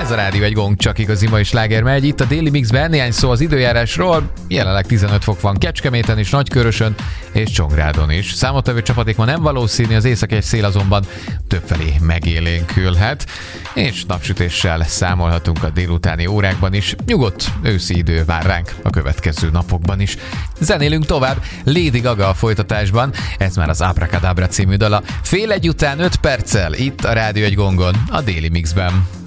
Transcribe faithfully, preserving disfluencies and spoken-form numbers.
Ez a Rádió egy Gong, csak igazi mai sláger megy. Itt a Daily Mixben néhány szó az időjárásról. Jelenleg tizenöt fok van Kecskeméten is, Nagykörösön és Csongrádon is. Számottevő csapadék ma nem valószínű, az északi szél azonban többfelé megélénkülhet, és napsütéssel számolhatunk a délutáni órákban is. Nyugodt őszi idő vár ránk a következő napokban is. Zenélünk tovább, Lady Gaga a folytatásban, ez már az Abracadabra című dala. Fél egy után öt perccel itt a Rádió egy Gongon, a Daily Mixben.